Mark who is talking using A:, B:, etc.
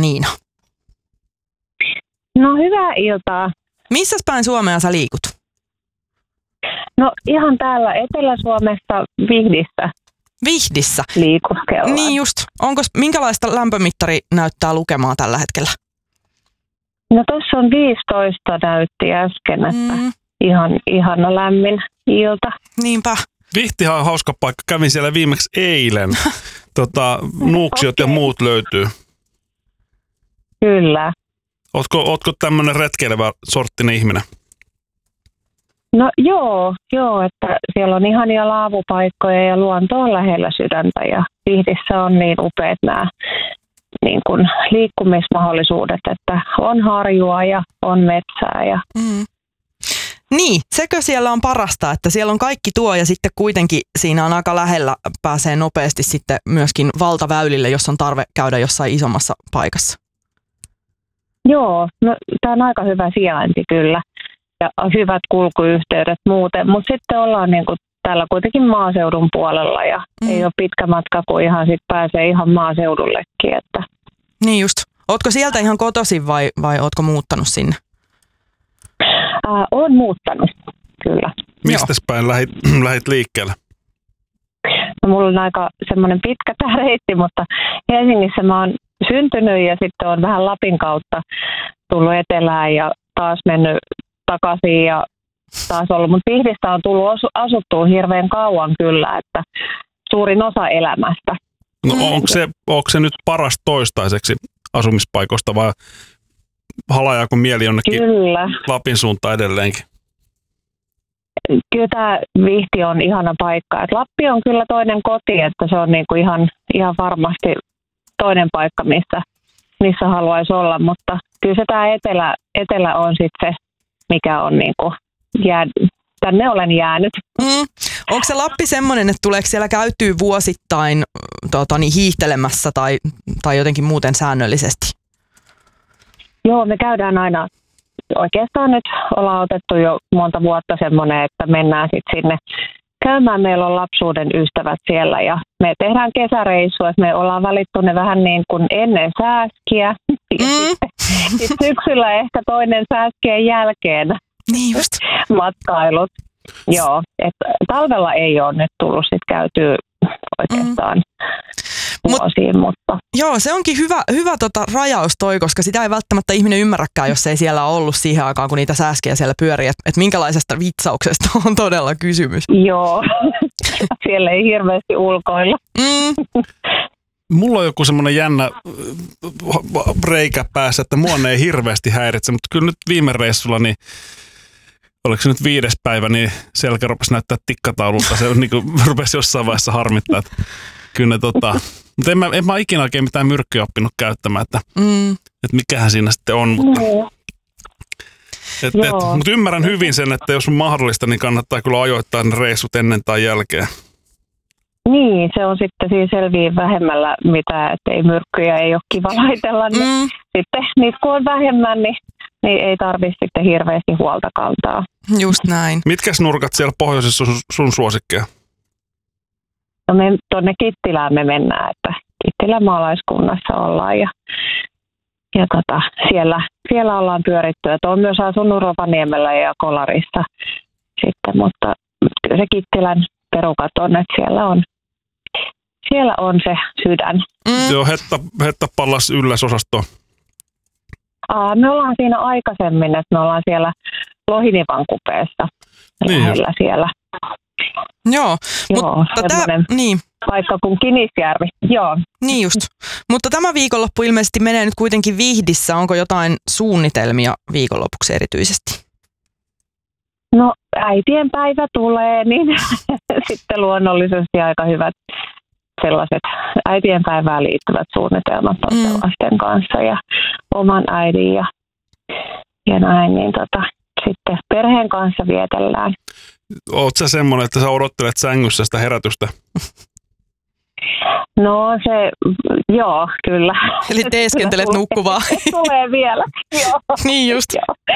A: Niina?
B: No hyvää iltaa.
A: Missäs päin Suomea sä liikut?
B: No ihan täällä Etelä-Suomessa Vihdissä
A: Vihdissä?
B: liikuskellaan.
A: Niin just. Minkälaista lämpömittari näyttää lukemaa tällä hetkellä?
B: No tuossa on 15 näytti äsken, että ihan ihana lämmin ilta.
A: Niinpä.
C: Vihtihan on hauska paikka. Kävin siellä viimeksi eilen. Nuuksiot ja muut löytyy.
B: Kyllä.
C: Ootko tämmöinen retkeilevä sorttinen ihminen?
B: No joo, että siellä on ihania laavupaikkoja ja luonto on lähellä sydäntä ja Vihdissä on niin upeat nämä niin kuin liikkumismahdollisuudet, että on harjua ja on metsää. Ja
A: Niin, sekö siellä on parasta, että siellä on kaikki tuo ja sitten kuitenkin siinä on aika lähellä, pääsee nopeasti sitten myöskin valtaväylille, jos on tarve käydä jossain isommassa paikassa.
B: Joo, no tämä on aika hyvä sijainti kyllä ja hyvät kulkuyhteydet muuten, mutta sitten ollaan niin kuin täällä kuitenkin maaseudun puolella ja ei ole pitkä matka, kun ihan sit pääsee ihan maaseudullekin. Että.
A: Niin just. Ootko sieltä ihan kotoisin vai ootko muuttanut sinne?
B: Olen muuttanut, kyllä.
C: Mistäs päin lähit liikkeelle?
B: No, mulla on aika semmoinen pitkä tämä reitti, mutta Helsingissä mä oon syntynyt ja sitten on vähän Lapin kautta tullut etelään ja taas mennyt takaisin ja taas ollut. Mutta Vihdistä on tullut asuttua hirveän kauan kyllä, että suurin osa elämästä.
C: No onko se nyt paras toistaiseksi asumispaikoista vai halajaako mieli jonnekin
B: Kyllä.
C: Lapin suuntaan edelleenkin?
B: Kyllä tämä Vihti on ihana paikka. Et Lappi on kyllä toinen koti, että se on niinku ihan varmasti toinen paikka, missä haluaisi olla. Mutta kyllä se tämä etelä on sitten se, mikä on niinku tänne olen jäänyt.
A: Onko se Lappi semmoinen, että tuleeko siellä käytyy vuosittain hiihtelemässä tai jotenkin muuten säännöllisesti?
B: Joo, me käydään aina. Oikeastaan nyt ollaan otettu jo monta vuotta semmoinen, että mennään sitten sinne käymään. Meillä on lapsuuden ystävät siellä ja me tehdään kesäreissua, että me ollaan valittu ne vähän niin kuin ennen sääskiä. Sitten syksyllä ehkä toinen sääskien jälkeen
A: niin just.
B: Matkailut. Joo, että talvella ei ole nyt tullut sitten käytyä oikeastaan vuosiin, mutta.
A: Joo, se onkin hyvä rajaus toi, koska sitä ei välttämättä ihminen ymmärräkään, jos ei siellä ollut siihen aikaan, kun niitä sääskiä siellä pyörii, että minkälaisesta vitsauksesta on todella kysymys.
B: Joo, siellä ei hirveästi ulkoilla.
C: Mulla on joku semmoinen jännä reikä päässä, että mua ei hirveästi häiritse, mutta kyllä nyt viime reissulla, niin oliko se nyt 5. päivä, niin selkä rupesi näyttää tikkataululta. Se niin kuin rupesi jossain vaiheessa harmittaa. Että kyllä mutta en mä ikinä oikein mitään myrkkyä oppinut käyttämään, että mikähän siinä sitten on. Mutta ymmärrän hyvin sen, että jos on mahdollista, niin kannattaa kyllä ajoittaa ne reissut ennen tai jälkeen.
B: Niin, se on sitten siinä selviin vähemmällä, että ei myrkkyjä ei ole kiva laitella. Niin sitten niitä kun on vähemmän, niin ei tarvitse sitten hirveästi huolta kantaa.
A: Just näin.
C: Mitkäs nurkat siellä pohjoisessa on sun suosikkeja?
B: No me tuonne Kittilään me mennään, että Kittilän maalaiskunnassa ollaan ja siellä ollaan pyöritty. Et olen myös asunut Rovaniemellä ja Kolarissa sitten, mutta kyllä se Kittilän perukat on, että siellä on se sydän.
C: Joo, Hetta Pallas ylläsosasto.
B: Me ollaan siinä aikaisemmin, että me ollaan siellä Lohinivan kupeessa lähellä siellä.
A: Joo, mutta
B: niin. Paikka kuin Kinisjärvi, joo.
A: Niin just. Mutta tämä viikonloppu ilmeisesti menee nyt kuitenkin Vihdissä. Onko jotain suunnitelmia viikonlopuksi erityisesti?
B: No äitienpäivä tulee, niin sitten luonnollisesti aika hyvät sellaiset äitienpäivään liittyvät suunnitelmat on lasten kanssa ja oman äidin ja näin, niin sitten perheen kanssa vietellään.
C: Oot sä semmoinen, että sä odottelet sängyssä sitä herätystä?
B: No joo, kyllä.
A: Eli teeskentelet nukkuvaa.
B: Tulee vielä, joo.
A: Niin just.
B: Joo.